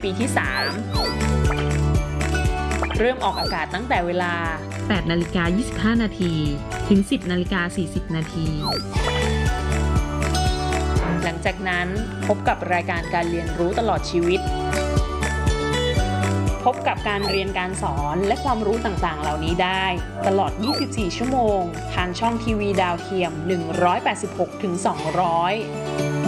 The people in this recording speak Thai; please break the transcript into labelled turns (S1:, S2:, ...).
S1: ปีที่ 3 เริ่มออกอากาศตั้งแต่เวลา
S2: 8:25 นาทีถึง 10:40 นาที
S1: หลังจากนั้นพบกับรายการการเรียนรู้ตลอดชีวิต พบกับการเรียนการสอนและความรู้ต่างๆเหล่านี้ได้ตลอด 24 ชั่วโมง ทางช่องทีวีดาวเทียม 186-200